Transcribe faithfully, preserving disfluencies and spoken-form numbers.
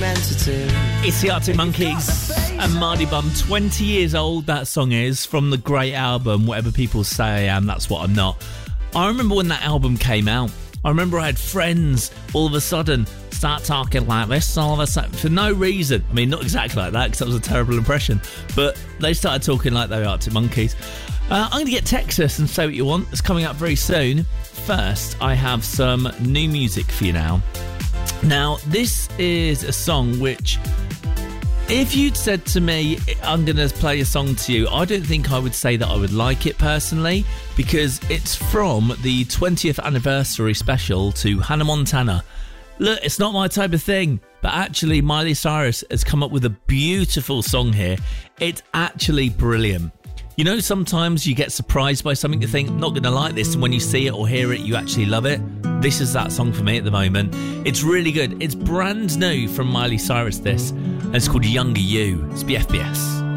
representative. It's the Arctic Monkeys and Mardy Bum. twenty years old that song is, from the great album Whatever People Say I Am, That's What I'm Not. I remember when that album came out. I remember I had friends all of a sudden start talking like this all of a sudden for no reason. I mean, not exactly like that, because that was a terrible impression, but they started talking like they were Arctic Monkeys. Uh, I'm going to get Texas and Say What You Want. It's coming up very soon. First, I have some new music for you now. Now, this is a song which, if you'd said to me, I'm going to play a song to you, I don't think I would say that I would like it personally, because it's from the twentieth anniversary special to Hannah Montana. Look, it's not my type of thing, but actually Miley Cyrus has come up with a beautiful song here. It's actually brilliant. You know, sometimes you get surprised by something, you think, not going to like this, and when you see it or hear it, you actually love it. This is that song for me at the moment. It's really good. It's brand new from Miley Cyrus, this, and it's called Younger You. It's B F B S.